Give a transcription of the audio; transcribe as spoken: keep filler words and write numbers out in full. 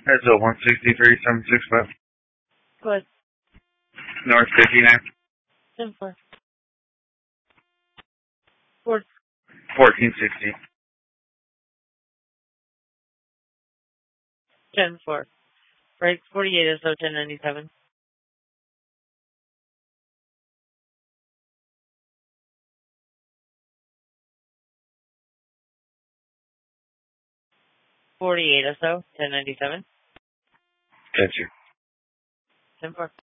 That's a one sixty-three, seven sixty-five. Go ahead. North fifty-nine. ten four. Four. fourteen sixty. ten four. Right, forty-eight is ten ninety-seven. forty-eight or so, ten ninety-seven. Gotcha. ten four.